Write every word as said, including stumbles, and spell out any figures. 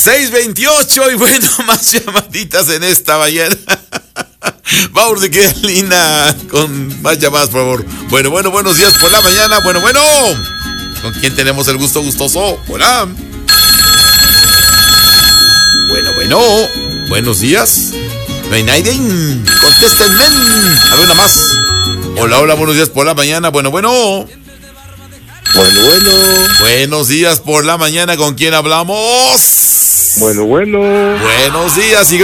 seis veintiocho y bueno, más llamaditas en esta mañana. Vamos de que Lina con más llamadas, por favor. Bueno, bueno, buenos días por la mañana. Bueno, bueno. ¿Con quién tenemos el gusto gustoso? Hola. Bueno, bueno. Buenos días. No hay nadie. Contéstenme. A ver, una más. Hola, hola, buenos días por la mañana. Bueno, bueno. Bueno, bueno. Buenos días por la mañana. ¿Con quién hablamos? Bueno, bueno. Buenos días y